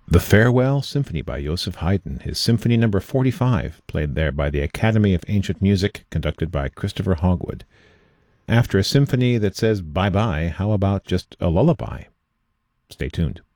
The Farewell Symphony by Joseph Haydn, his Symphony Number 45, played there by the Academy of Ancient Music, conducted by Christopher Hogwood. After a symphony that says bye-bye, how about just a lullaby? Stay tuned.